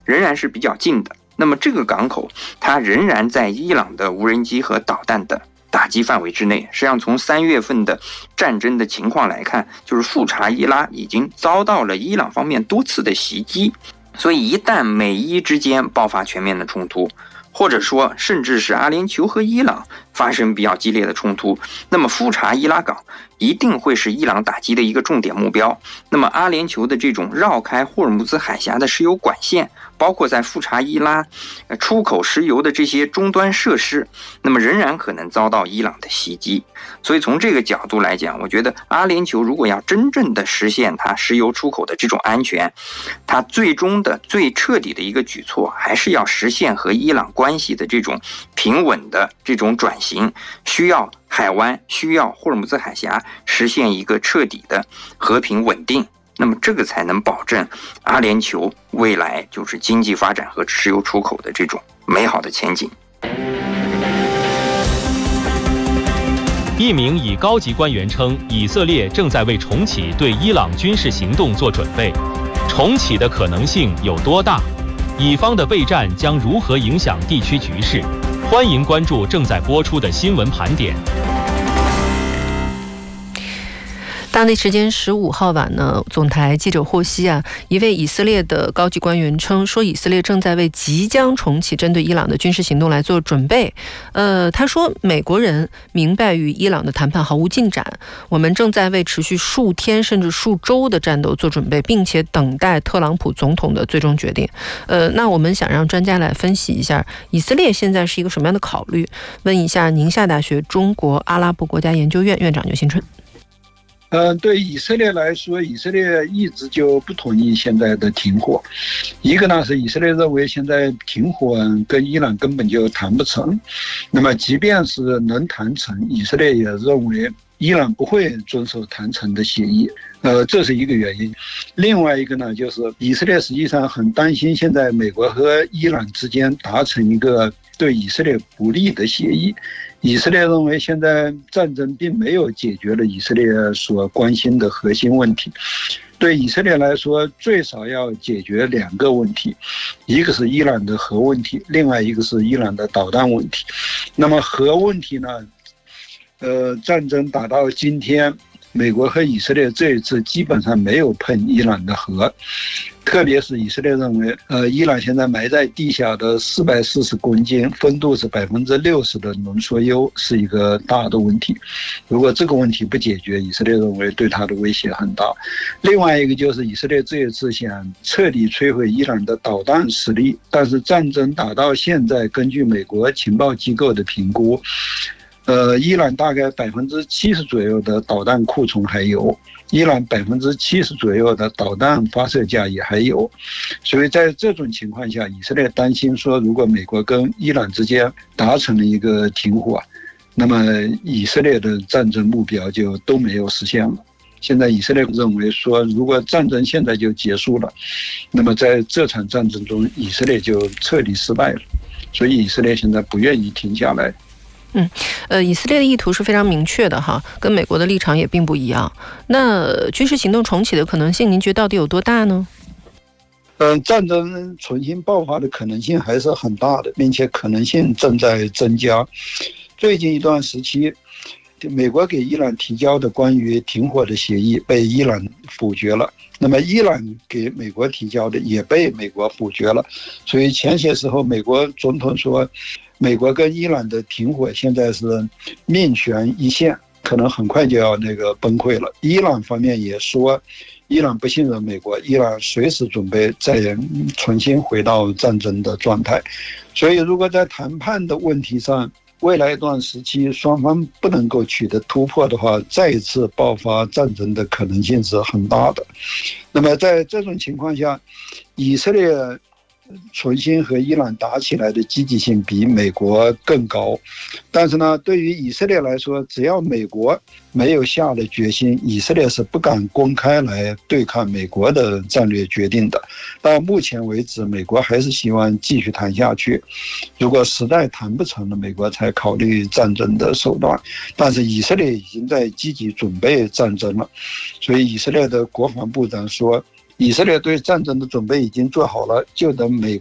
仍然是比较近的。那么这个港口它仍然在伊朗的无人机和导弹的打击范围之内。实际上从3月份的战争的情况来看，就是富查伊拉已经遭到了伊朗方面多次的袭击，所以一旦美伊之间爆发全面的冲突，或者说甚至是阿联酋和伊朗发生比较激烈的冲突，那么富查伊拉港一定会是伊朗打击的一个重点目标。那么阿联酋的这种绕开霍尔木兹海峡的石油管线，包括在富查伊拉出口石油的这些终端设施，那么仍然可能遭到伊朗的袭击。所以从这个角度来讲，我觉得阿联酋如果要真正的实现它石油出口的这种安全，它最终的最彻底的一个举措，还是要实现和伊朗关系的这种平稳的这种转型，需要海湾，需要霍尔木兹海峡实现一个彻底的和平稳定，那么这个才能保证阿联酋未来就是经济发展和石油出口的这种美好的前景。 一名以高级官员称，以色列正在为重启对伊朗军事行动做准备。重启的可能性有多大？以方的备战将如何影响地区局势？欢迎关注正在播出的新闻盘点。 当地时间15号晚呢，总台记者获悉一位以色列的高级官员称，说以色列正在为即将重启针对伊朗的军事行动来做准备。他说，美国人明白与伊朗的谈判毫无进展，我们正在为持续数天甚至数周的战斗做准备，并且等待特朗普总统的最终决定。那我们想让专家来分析一下以色列现在是一个什么样的考虑。问一下宁夏大学中国阿拉伯国家研究院院长刘新春。 对以色列来说，以色列一直就不同意现在的停火。一个呢是以色列认为现在停火跟伊朗根本就谈不成，那么即便是能谈成，以色列也认为伊朗不会遵守谈成的协议。这是一个原因。另外一个呢，就是以色列实际上很担心现在美国和伊朗之间达成一个对以色列不利的协议。以色列认为现在战争并没有解决了以色列所关心的核心问题。对以色列来说，最少要解决2个问题，一个是伊朗的核问题，另外一个是伊朗的导弹问题。那么核问题呢，战争打到今天，美国和以色列这一次基本上没有碰伊朗的核，特别是以色列认为，伊朗现在埋在地下的440公斤，丰度是60%的浓缩铀是一个大的问题。如果这个问题不解决，以色列认为对它的威胁很大。另外一个就是以色列这一次想彻底摧毁伊朗的导弹实力，但是战争打到现在，根据美国情报机构的评估，伊朗大概70%左右的导弹库存还有，伊朗70%左右的导弹发射架也还有。所以在这种情况下，以色列担心说，如果美国跟伊朗之间达成了一个停火，那么以色列的战争目标就都没有实现了。现在以色列认为说，如果战争现在就结束了，那么在这场战争中，以色列就彻底失败了。所以以色列现在不愿意停下来。 以色列的意图是非常明确的哈，跟美国的立场也并不一样。那军事行动重启的可能性，您觉得到底有多大呢？ 战争重新爆发的可能性还是很大的，并且可能性正在增加。最近一段时期，美国给伊朗提交的关于停火的协议被伊朗否决了，那么伊朗给美国提交的也被美国否决了。所以前些时候美国总统说，美国跟伊朗的停火现在是命悬一线，可能很快就要崩溃了。伊朗方面也说，伊朗不信任美国，伊朗随时准备再重新回到战争的状态。所以如果在谈判的问题上，未来一段时期双方不能够取得突破的话，再一次爆发战争的可能性是很大的。那么在这种情况下，以色列重新和伊朗打起来的积极性比美国更高。但是呢，对于以色列来说，只要美国没有下了决心，以色列是不敢公开来对抗美国的战略决定的。到目前为止，美国还是希望继续谈下去，如果实在谈不成了，美国才考虑战争的手段。但是以色列已经在积极准备战争了，所以以色列的国防部长说， 以色列对战争的准备已经做好了，就等美